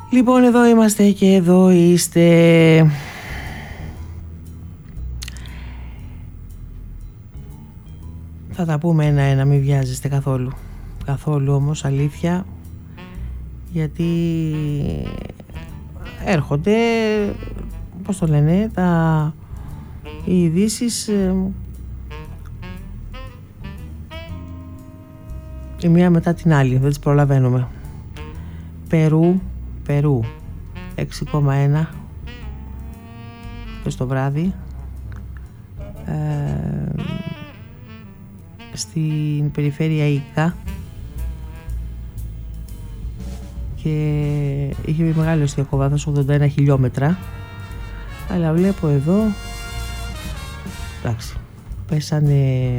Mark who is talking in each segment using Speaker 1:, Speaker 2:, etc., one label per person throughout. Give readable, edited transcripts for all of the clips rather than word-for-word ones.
Speaker 1: Λοιπόν, εδώ είμαστε και εδώ είστε. Θα τα πούμε ένα-ένα, μην βιάζεστε καθόλου. Καθόλου όμως, αλήθεια. Γιατί έρχονται, πώς το λένε, οι ειδήσεις η μία μετά την άλλη, δεν τις προλαβαίνουμε. Περού 6,1 το βράδυ, στην περιφέρεια Ίκα, και είχε μεγάλο αστιακό βάθος, 81 χιλιόμετρα, αλλά βλέπω εδώ, εντάξει, πέσανε,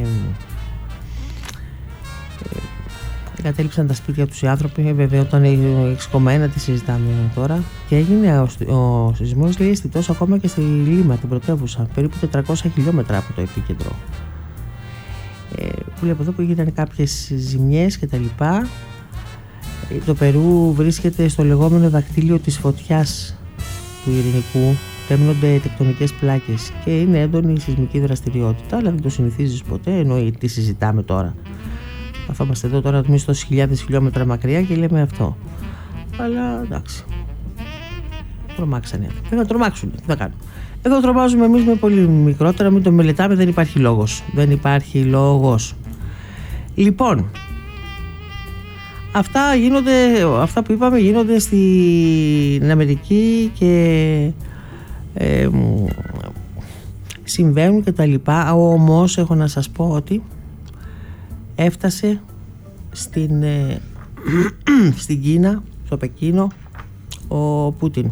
Speaker 1: εγκατέλειψαν τα σπίτια τους οι άνθρωποι. Βέβαια, όταν έγινε 6,1, τι συζητάμε τώρα. Και έγινε ο σεισμός, λέει, αισθητός ακόμα και στη Λίμα, την πρωτεύουσα, περίπου 400 χιλιόμετρα από το επίκεντρο. Βλέπω εδώ που έγιναν κάποιες ζημιές κτλ. Το Περού βρίσκεται στο λεγόμενο δακτύλιο της φωτιάς του Ειρηνικού. Τέμνονται τεκτονικές πλάκες και είναι έντονη η σεισμική δραστηριότητα, αλλά δεν το συνηθίζεις ποτέ, ενώ τι συζητάμε τώρα. Καθόμαστε εδώ τώρα εμείς τόσες χιλιάδες χιλιόμετρα μακριά και λέμε αυτό. Αλλά εντάξει. Τρομάξανε. Δεν θα τρομάξουν. Τι θα κάνουν. Εδώ τρομάζουμε εμείς με πολύ μικρότερα, μην το μελετάμε, δεν υπάρχει λόγος. Δεν υπάρχει λόγος. Λοιπόν, αυτά που είπαμε γίνονται στην Αμερική και συμβαίνουν και τα λοιπά. Όμως έχω να σας πω ότι έφτασε στην Κίνα, στο Πεκίνο, ο Πούτιν.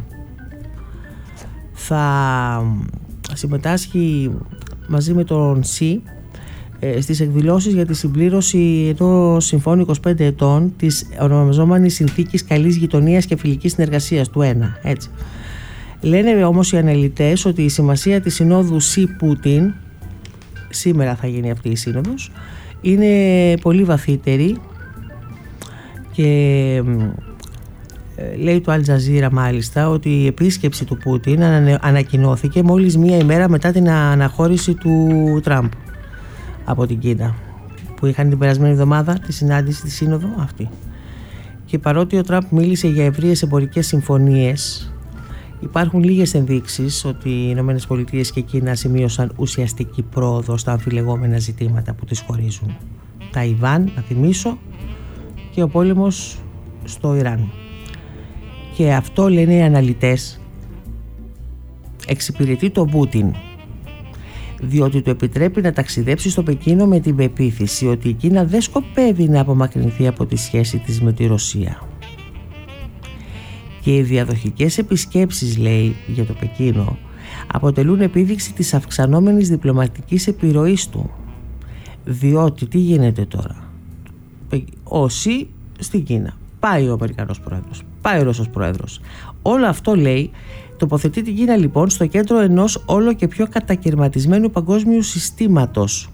Speaker 1: Θα συμμετάσχει μαζί με τον Σι στις εκδηλώσεις για τη συμπλήρωση ενός συμφώνου 25 ετών της ονομαζόμενης Συνθήκης Καλής Γειτονίας και Φιλικής Συνεργασίας του ΕΝΑ. Έτσι. Λένε όμως οι αναλυτές ότι η σημασία της συνόδου Σι-Πούτιν, σήμερα θα γίνει αυτή η σύνοδος, είναι πολύ βαθύτερη, και λέει το Al Jazeera μάλιστα ότι η επίσκεψη του Πούτιν ανακοινώθηκε μόλις μία ημέρα μετά την αναχώρηση του Τραμπ από την Κίνα, που είχαν την περασμένη εβδομάδα τη συνάντηση, τη σύνοδο αυτή. Και παρότι ο Τραμπ μίλησε για ευρείες εμπορικές συμφωνίες, υπάρχουν λίγες ενδείξεις ότι οι ΗΠΑ και η Κίνα σημείωσαν ουσιαστική πρόοδο στα αμφιλεγόμενα ζητήματα που τις χωρίζουν. Ταϊβάν, να θυμίσω, και ο πόλεμος στο Ιράν. Και αυτό, λένε οι αναλυτές, εξυπηρετεί τον Πούτιν, διότι του επιτρέπει να ταξιδέψει στο Πεκίνο με την πεποίθηση ότι η Κίνα δεν σκοπεύει να απομακρυνθεί από τη σχέση της με τη Ρωσία. Και οι διαδοχικές επισκέψεις, λέει, για το Πεκίνο αποτελούν επίδειξη της αυξανόμενης διπλωματικής επιρροής του. Διότι τι γίνεται τώρα? Ο Σι στην Κίνα, πάει ο Αμερικανός πρόεδρος, πάει ο Ρώσος πρόεδρος. Όλο αυτό, λέει, τοποθετεί την Κίνα λοιπόν στο κέντρο ενός όλο και πιο κατακαιρματισμένου παγκόσμιου συστήματος.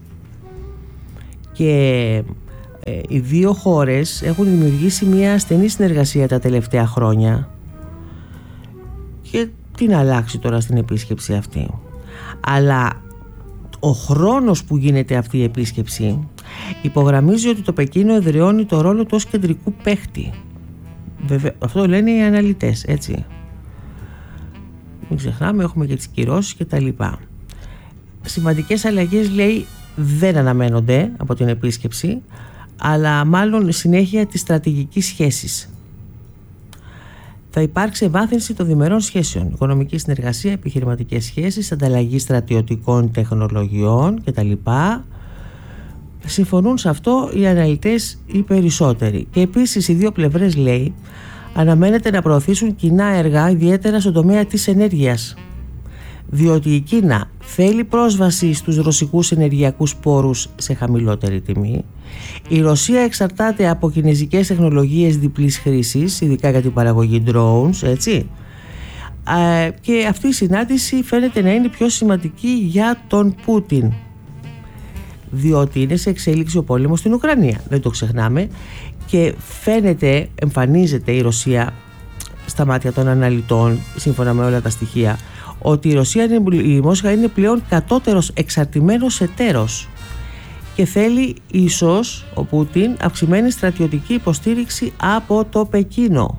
Speaker 1: Και οι δύο χώρες έχουν δημιουργήσει μια στενή συνεργασία τα τελευταία χρόνια. Και τι να αλλάξει τώρα στην επίσκεψη αυτή? Αλλά ο χρόνος που γίνεται αυτή η επίσκεψη υπογραμμίζει ότι το Πεκίνο εδραιώνει το ρόλο του ως κεντρικού παίχτη. Βέβαια, αυτό λένε οι αναλυτές, έτσι. Μην ξεχνάμε, έχουμε και τις κυρώσεις και τα λοιπά. Σημαντικές αλλαγές, λέει, δεν αναμένονται από την επίσκεψη, αλλά μάλλον συνέχεια της στρατηγικής σχέσης. Θα υπάρξει ευάθυνση των διμερών σχέσεων, οικονομική συνεργασία, επιχειρηματικές σχέσεις, ανταλλαγή στρατιωτικών τεχνολογιών κτλ. Συμφωνούν σε αυτό οι αναλυτές οι περισσότεροι. Και επίσης οι δύο πλευρές, λέει, αναμένεται να προωθήσουν κοινά έργα, ιδιαίτερα στον τομέα της ενέργειας. Διότι η Κίνα θέλει πρόσβαση στους ρωσικούς ενεργειακούς πόρους σε χαμηλότερη τιμή. Η Ρωσία εξαρτάται από κινεζικές τεχνολογίες διπλής χρήσης, ειδικά για την παραγωγή drones, έτσι. Και αυτή η συνάντηση φαίνεται να είναι πιο σημαντική για τον Πούτιν, διότι είναι σε εξέλιξη ο πόλεμος στην Ουκρανία, δεν το ξεχνάμε, και φαίνεται, εμφανίζεται η Ρωσία στα μάτια των αναλυτών, σύμφωνα με όλα τα στοιχεία, ότι η Μόσχα είναι πλέον κατώτερος εξαρτημένος εταίρος και θέλει ίσως ο Πούτιν αυξημένη στρατιωτική υποστήριξη από το Πεκίνο.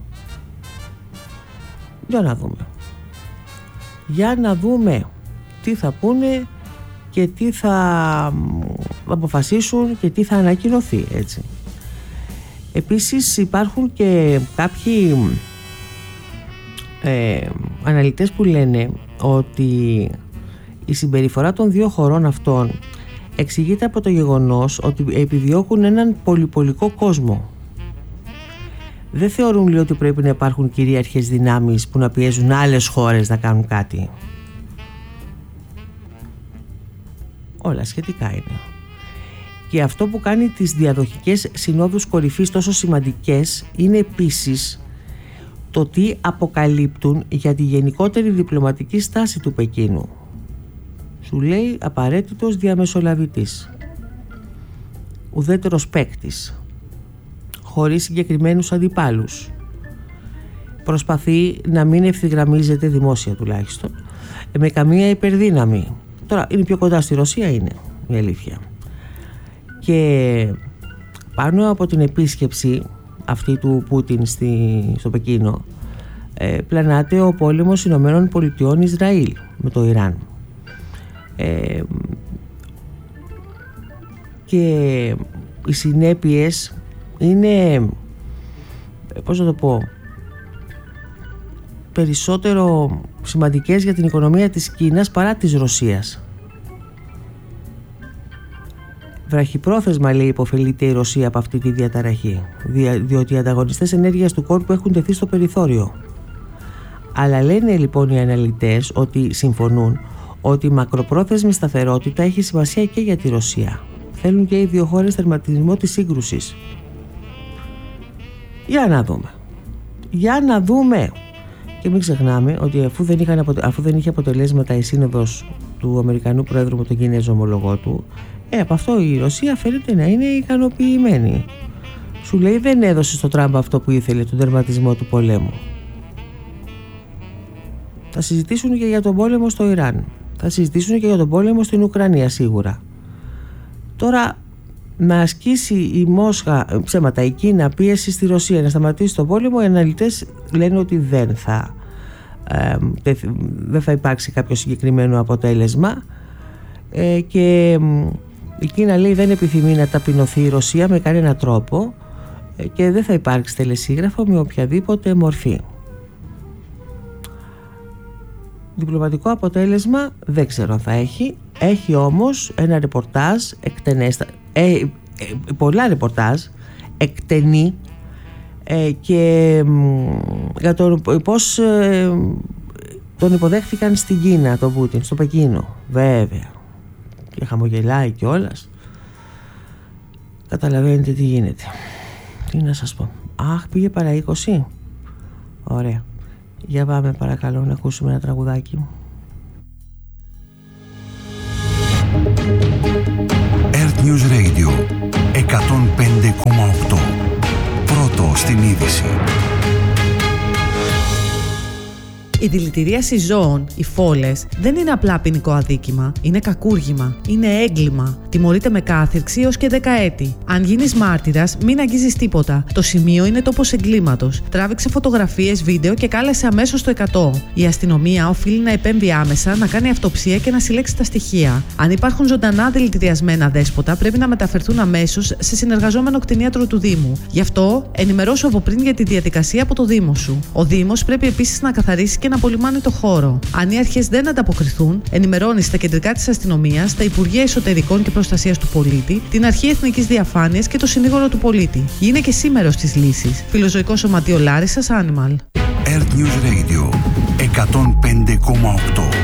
Speaker 1: Για να δούμε τι θα πούνε και τι θα αποφασίσουν και τι θα ανακοινωθεί, έτσι. Επίσης υπάρχουν και κάποιοι αναλυτές που λένε ότι η συμπεριφορά των δύο χωρών αυτών εξηγείται από το γεγονός ότι επιδιώκουν έναν πολυπολικό κόσμο. Δεν θεωρούν, λέει, ότι πρέπει να υπάρχουν κυρίαρχες δυνάμεις που να πιέζουν άλλες χώρες να κάνουν κάτι. Όλα σχετικά είναι. Και αυτό που κάνει τις διαδοχικές συνόδους κορυφής τόσο σημαντικές είναι επίσης το τι αποκαλύπτουν για τη γενικότερη διπλωματική στάση του Πεκίνου. Σου λέει απαραίτητος διαμεσολαβητής, ουδέτερος παίκτης, χωρίς συγκεκριμένους αντιπάλους. Προσπαθεί να μην ευθυγραμμίζεται δημόσια τουλάχιστον με καμία υπερδύναμη. Τώρα είναι πιο κοντά στη Ρωσία, είναι η αλήθεια. Και πάνω από την επίσκεψη αυτή του Πούτιν στο Πεκίνο πλανάται ο πόλεμος Ηνωμένων Πολιτειών Ισραήλ με το Ιράν. Και οι συνέπειες είναι, πώς να το πω, περισσότερο σημαντικές για την οικονομία της Κίνας παρά της Ρωσίας. Βραχυπρόθεσμα, λέει, υποφελείται η Ρωσία από αυτή τη διαταραχή, διότι οι ανταγωνιστές ενέργειας του κόρπου έχουν τεθεί στο περιθώριο. Αλλά λένε λοιπόν οι αναλυτές ότι συμφωνούν ότι η μακροπρόθεσμη σταθερότητα έχει σημασία και για τη Ρωσία. Θέλουν και οι δύο χώρες τερματισμό της σύγκρουσης. Για να δούμε. Και μην ξεχνάμε ότι αφού δεν είχε αποτελέσματα η σύνοδος του Αμερικανού Πρόεδρου με τον Κινέζο ομολογό του, από αυτό η Ρωσία φαίνεται να είναι ικανοποιημένη. Σου λέει δεν έδωσε στο Τραμπ αυτό που ήθελε, τον τερματισμό του πολέμου. Θα συζητήσουν και για τον πόλεμο στο Ιράν. Θα συζητήσουν και για τον πόλεμο στην Ουκρανία σίγουρα. Τώρα να ασκήσει η Μόσχα, η Κίνα πίεση στη Ρωσία να σταματήσει τον πόλεμο, οι αναλυτές λένε ότι δεν θα υπάρξει κάποιο συγκεκριμένο αποτέλεσμα και η Κίνα, λέει, δεν επιθυμεί να ταπεινωθεί η Ρωσία με κανένα τρόπο και δεν θα υπάρξει τελεσίγραφο με οποιαδήποτε μορφή. Διπλωματικό αποτέλεσμα δεν ξέρω αν θα έχει. Έχει όμως ένα ρεπορτάζ πολλά ρεπορτάζ εκτενή και για το πώς τον υποδέχτηκαν στην Κίνα τον Πούτιν, στο Πεκίνο, βέβαια, και χαμογελάει κιόλας. Καταλαβαίνετε τι γίνεται. Τι να σας πω. Αχ, πήγε παρά 20. Ωραία. Για πάμε παρακαλώ να ακούσουμε ένα τραγουδάκι.
Speaker 2: Earth News Radio 105,8. Πρώτο στην είδηση.
Speaker 3: Η δηλητηρίαση ζώων, οι φόλες, δεν είναι απλά ποινικό αδίκημα. Είναι κακούργημα. Είναι έγκλημα. Τιμωρείται με κάθυρξη έως και 10 έτη. Αν γίνεις μάρτυρας, μην αγγίζεις τίποτα. Το σημείο είναι τόπος εγκλήματος. Τράβηξε φωτογραφίες, βίντεο και κάλεσε αμέσως το 100. Η αστυνομία οφείλει να επέμβει άμεσα, να κάνει αυτοψία και να συλλέξει τα στοιχεία. Αν υπάρχουν ζωντανά δηλητηριασμένα δέσποτα, πρέπει να μεταφερθούν αμέσως σε συνεργαζόμενο κτηνίατρο του Δήμου. Γι' αυτό, ενημερώσου από πριν για τη διαδικασία από το Δήμο σου. Ο Δήμος πρέπει επίσης να καθαρίσει και να απολυμάνει το χώρο. Αν οι αρχές δεν ανταποκριθούν, ενημερώνεις στα κεντρικά της αστυνομίας, τα Υπουργεία Εσωτερικών και Προστασίας του Πολίτη, την Αρχή Εθνικής Διαφάνειας και το Συνήγορο του Πολίτη. Γίνε και σήμερος της λύσης. Φιλοζωικό Σωματείο Λάρισσας, Animal.
Speaker 2: Earth News Radio 105,8.